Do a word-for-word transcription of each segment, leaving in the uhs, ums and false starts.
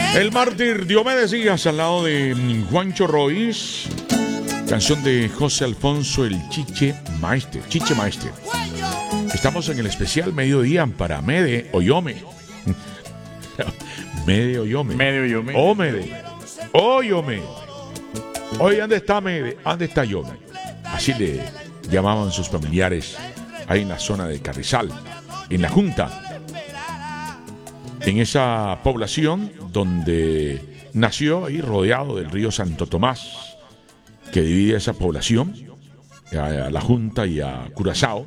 El mártir Diomedes Díaz al lado de Juancho Roís. Canción de José Alfonso el Chiche Maester. Chiche Maester. Estamos en el especial Mediodía para Mede Oyome. Mede Oyome. Mede Oyome. Ómede. Oyome. Oye, ¿dónde está Mede? ¿Dónde está Oyome? Así le llamaban sus familiares ahí en la zona de Carrizal, en la Junta. En esa población donde nació ahí rodeado del río Santo Tomás, que divide esa población, a la Junta y a Curazao.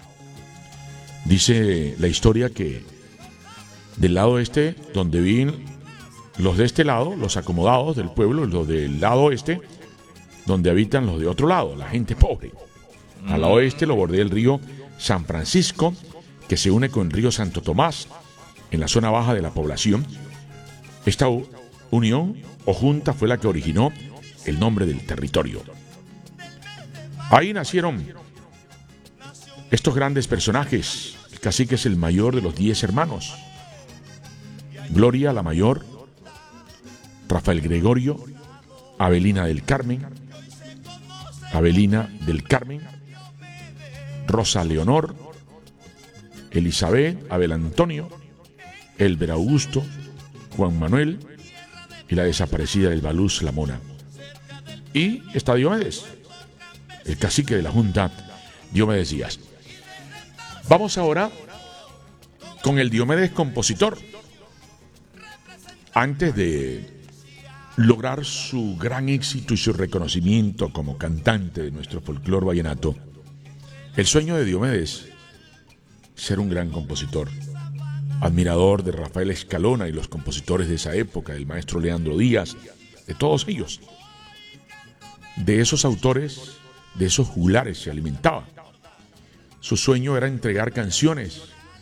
Dice la historia que del lado este, donde viven los de este lado, los acomodados del pueblo, los del lado oeste, donde habitan los de otro lado, la gente pobre. Al oeste lo bordea el río San Francisco, que se une con el río Santo Tomás, en la zona baja de la población. Esta unión o junta fue la que originó el nombre del territorio. Ahí nacieron estos grandes personajes. El cacique es el mayor de los diez hermanos. Gloria la mayor, Rafael Gregorio, Avelina del Carmen, Avelina del Carmen, Rosa Leonor, Elizabeth, Abel Antonio, Elber Augusto, Juan Manuel y la desaparecida del Baluz La Mona. Y está Diomedes, el cacique de la Junta, Diomedes Díaz. Vamos ahora con el Diomedes compositor. Antes de lograr su gran éxito y su reconocimiento como cantante de nuestro folclore vallenato, el sueño de Diomedes, ser un gran compositor. Admirador de Rafael Escalona y los compositores de esa época, del maestro Leandro Díaz, de todos ellos. De esos autores, de esos juglares se alimentaba. Su sueño era entregar canciones.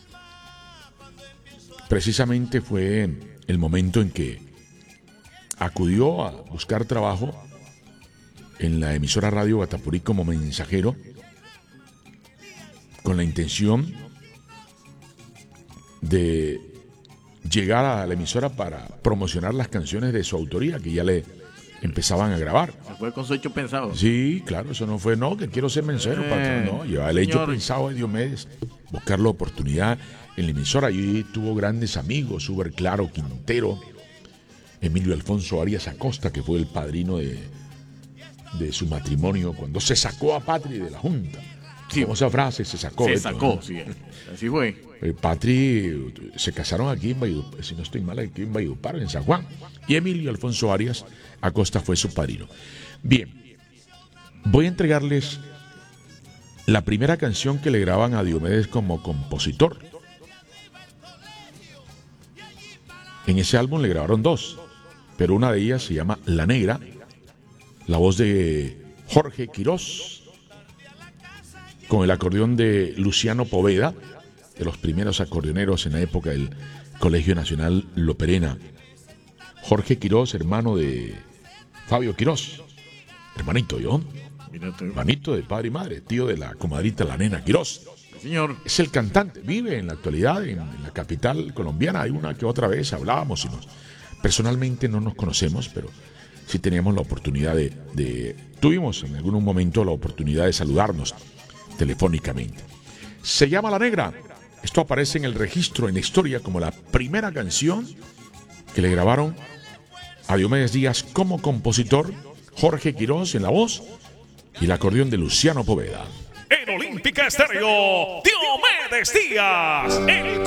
Precisamente fue el momento en que acudió a buscar trabajo en la emisora Radio Guatapurí como mensajero, con la intención de llegar a la emisora para promocionar las canciones de su autoría que ya le empezaban a grabar. Fue con su hecho pensado. Sí, claro, eso no fue, no, que quiero ser mensajero, eh, patrón, no, llevaba el hecho pensado de Diomedes, buscar la oportunidad en la emisora. Allí tuvo grandes amigos, Uber Claro Quintero, Emilio Alfonso Arias Acosta, que fue el padrino de, de su matrimonio cuando se sacó a Patri de la Junta. Sí, como esa frase, se sacó. Se esto, sacó, ¿no? sí, así fue. Eh, Patri se casaron aquí en Valledupar, si no estoy mal, aquí en Valledupar, en San Juan. Y Emilio Alfonso Arias Acosta fue su padrino. Bien, voy a entregarles la primera canción que le graban a Diomedes como compositor. En ese álbum le grabaron dos, pero una de ellas se llama La Negra, la voz de Jorge Quirós, con el acordeón de Luciano Poveda, de los primeros acordeoneros en la época del Colegio Nacional Loperena. Jorge Quirós, hermano de Fabio Quirós, hermanito, ¿yo? Hermanito de padre y madre, tío de la comadrita la nena Quirós. Señor. Es el cantante, vive en la actualidad en, en la capital colombiana. Hay una que otra vez hablábamos y nos, personalmente no nos conocemos, pero sí teníamos la oportunidad de, de, tuvimos en algún momento la oportunidad de saludarnos telefónicamente. Se llama La Negra. Esto aparece en el registro, en la historia, como la primera canción que le grabaron a Diomedes Díaz como compositor, Jorge Quirós en la voz y el acordeón de Luciano Poveda. En Olímpica Estéreo, Diomedes Díaz, el